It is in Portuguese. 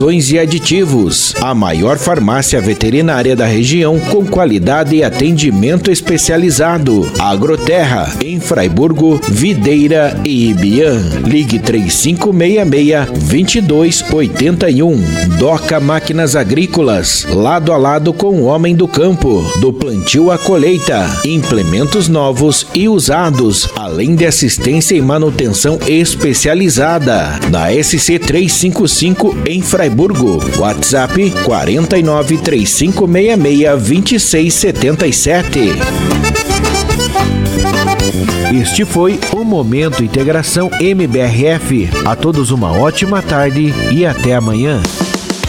e aditivos. A maior farmácia veterinária da região com qualidade e atendimento especializado. Agroterra, em Fraiburgo, Videira e Ibiã. Ligue 3566-2281. Doca Máquinas Agrícolas, lado a lado com o homem do campo, do plantio à colheita, implementos novos e usados, além de assistência e manutenção especializada. Na SC 355 em Fraiburgo. WhatsApp 4935662677. Este foi o Momento Integração MBRF. A todos uma ótima tarde e até amanhã.